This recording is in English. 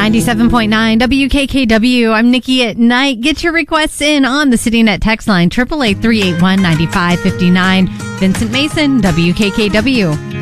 97.9 WKKW. I'm Nikki at Night. Get your requests in on the CityNet text line, 888-381-9559. Vincent Mason, WKKW.